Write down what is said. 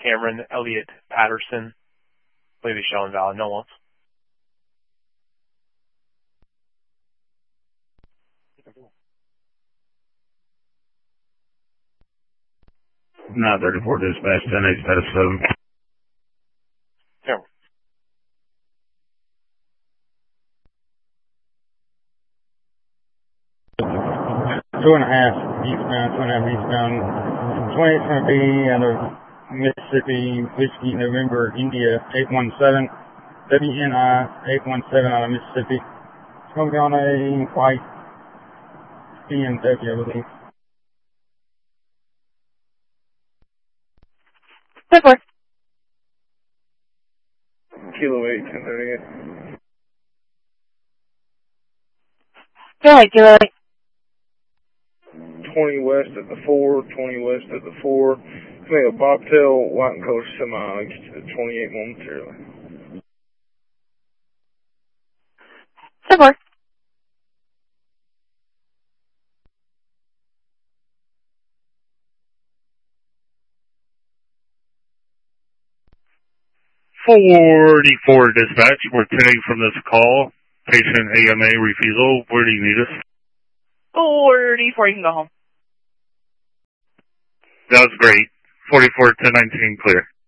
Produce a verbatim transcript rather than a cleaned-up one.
Cameron Elliott Patterson. I believe he's showing valid. No wants. nine thirty-four dispatch, ten eight status seven. Cameron. Two and a half eastbound, two and a half eastbound. twenty-eight's going to be out of Mississippi, Whiskey, November, India, eight one seven. W N I eight one seven out of Mississippi. It's going to be on a white B M W, I believe. ten four. Kilo eight, ten thirty-eight. Go ahead, Kilo eight. twenty west at the four, twenty west at the four. It's made a bobtail, white and color semi, get to the twenty-eight momentarily. ten four. forty-four dispatch, we're turning from this call. Patient A M A refusal. Where do you need us? forty-four, you can go home. That was great. forty-four, ten nineteen, clear.